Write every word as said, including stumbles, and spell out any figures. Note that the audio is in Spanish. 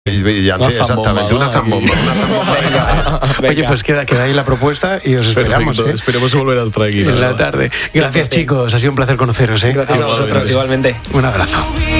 Villancico, exactamente, una zambomba. Una zambomba. Venga, venga. Oye, pues queda, queda ahí la propuesta y os esperamos. Perfecto, ¿eh? Esperemos volver a estar aquí. En la tarde. Gracias, chicos. Ha sido un placer conoceros. ¿eh? Gracias a vosotros, igualmente. Un abrazo.